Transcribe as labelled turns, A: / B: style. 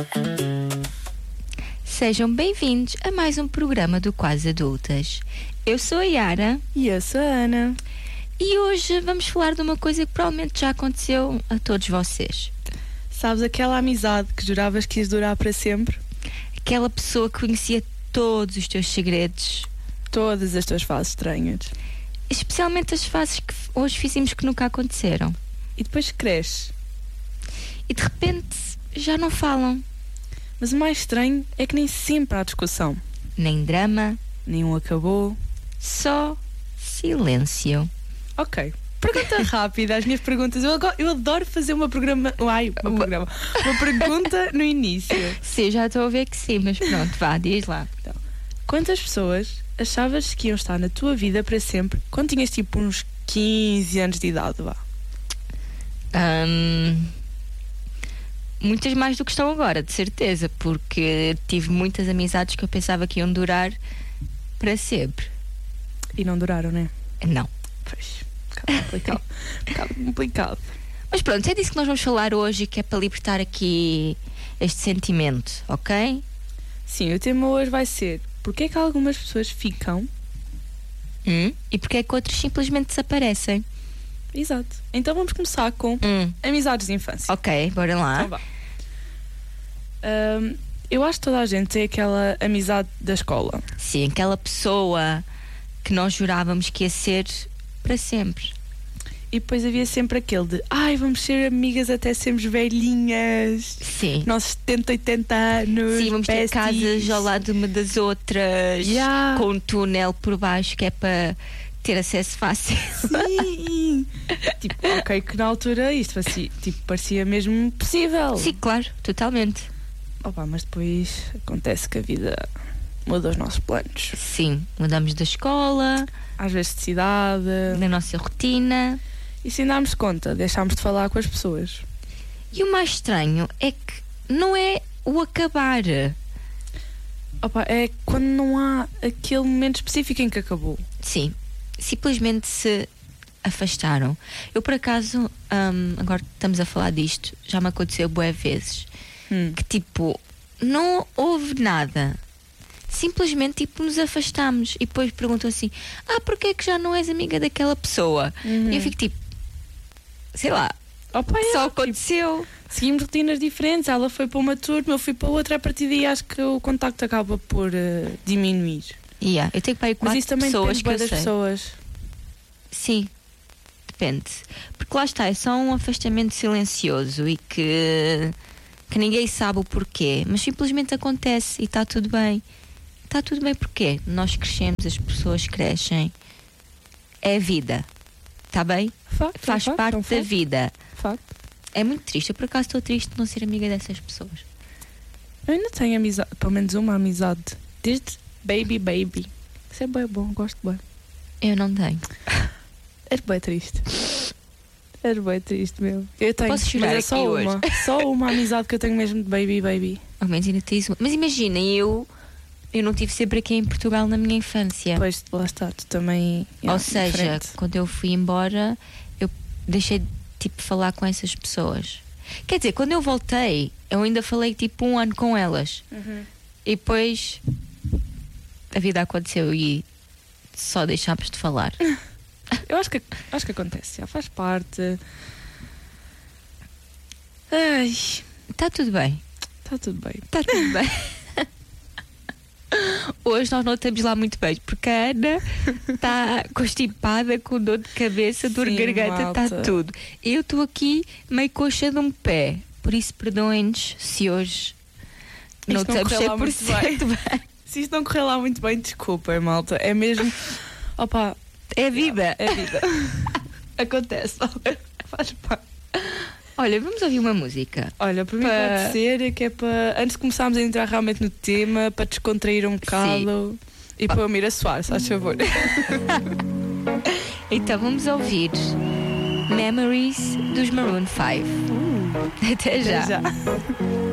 A: Sejam bem-vindos a mais um programa do Quase Adultas. Eu sou a Yara.
B: E eu sou a Ana.
A: E hoje vamos falar de uma coisa que provavelmente já aconteceu a todos vocês.
B: Sabes aquela amizade que juravas que ias durar para sempre?
A: Aquela pessoa que conhecia todos os teus segredos.
B: Todas as tuas fases estranhas.
A: Especialmente as fases que hoje fizemos que nunca aconteceram.
B: E depois cresces.
A: E de repente já não falam.
B: Mas o mais estranho é que nem sempre há discussão.
A: Nem drama.
B: Nenhum acabou.
A: Só silêncio.
B: Ok. Pergunta rápida, as minhas perguntas. Eu adoro fazer uma pergunta no início.
A: Sim, já estou a ver que sim, mas pronto, vá, diz lá.
B: Então, quantas pessoas achavas que iam estar na tua vida para sempre quando tinhas tipo uns 15 anos de idade, vá?
A: Muitas mais do que estão agora, de certeza, porque tive muitas amizades que eu pensava que iam durar para sempre.
B: E não duraram, né?
A: Não.
B: Pois, um bocado complicado.
A: Mas pronto, é disso que nós vamos falar hoje, que é para libertar aqui este sentimento, ok?
B: Sim, o tema hoje vai ser: porque é que algumas pessoas ficam?
A: E porque é que outros simplesmente desaparecem?
B: Exato. Então vamos começar com amizades de infância.
A: Ok, bora lá.
B: Então vá. Eu acho que toda a gente tem aquela amizade da escola.
A: Sim, aquela pessoa que nós jurávamos que ia ser para sempre.
B: E depois havia sempre aquele de vamos ser amigas até sermos velhinhas.
A: Sim.
B: Nossos 70, 80 anos.
A: Sim, vamos ter casas ao lado uma das outras, com um túnel por baixo que é para ter acesso fácil.
B: Sim. Tipo, ok, que na altura isto parecia mesmo possível.
A: Sim, claro, totalmente.
B: Opa, mas depois acontece que a vida muda os nossos planos.
A: Sim, mudamos da escola,
B: às vezes de cidade,
A: da nossa rotina.
B: E sem darmos conta, deixámos de falar com as pessoas.
A: E o mais estranho é que não é o acabar.
B: Opa, é quando não há aquele momento específico em que acabou.
A: Sim, simplesmente se afastaram. Eu por acaso, agora estamos a falar disto, já me aconteceu bué vezes, que tipo, não houve nada. Simplesmente tipo nos afastámos. E depois perguntam assim: porque é que já não és amiga daquela pessoa? E eu fico tipo, sei lá, só aconteceu.
B: Tipo, seguimos rotinas diferentes. Ela foi para uma turma, eu fui para outra. A partir daí acho que o contacto acaba por diminuir.
A: Eu tenho para aí 4
B: Mas isso também
A: pessoas
B: depende
A: que eu
B: das
A: sei.
B: pessoas.
A: Sim, depende. Porque lá está, é só um afastamento silencioso e que ninguém sabe o porquê, mas simplesmente acontece e está tudo bem. Está tudo bem porque nós crescemos, as pessoas crescem. É a vida. Está bem? Faz parte da vida.
B: Facto.
A: É muito triste. Eu por acaso estou triste de não ser amiga dessas pessoas.
B: Eu ainda tenho amizade, pelo menos uma amizade, desde baby. Isso é bem bom, gosto bem.
A: Eu não tenho.
B: És bem triste. És bem triste mesmo. Eu tenho,
A: posso chorar
B: mas é
A: aqui
B: só
A: hoje.
B: Só uma amizade que eu tenho mesmo de baby.
A: Ao menos ainda tens uma. Mas imagina, eu não tive sempre aqui em Portugal na minha infância.
B: Pois, lá está, tu também.
A: Ou seja,
B: diferente.
A: quando eu fui embora, eu deixei de falar com essas pessoas. Quer dizer, quando eu voltei, eu ainda falei tipo 1 ano com elas. E depois a vida aconteceu e só deixámos de falar.
B: Eu acho que acontece, já faz parte. Ai,
A: Está tudo bem.
B: está tudo bem.
A: Está tudo bem. Hoje nós não estamos lá muito bem, porque a Ana está constipada, com dor de cabeça, dor de garganta, está tudo. Eu estou aqui meio coxa de um pé, por isso perdoem-nos se hoje não estamos 100% bem.
B: Se isto não correr lá muito bem, desculpem, malta. É mesmo. Opa,
A: é vida.
B: É vida. Acontece, faz parte.
A: Olha, vamos ouvir uma música.
B: Olha, para mim pode ser, que é para, antes de começarmos a entrar realmente no tema, para descontrair um bocado. E para eu me ir a suar, se faz favor.
A: Então vamos ouvir Memories dos Maroon 5. Até já.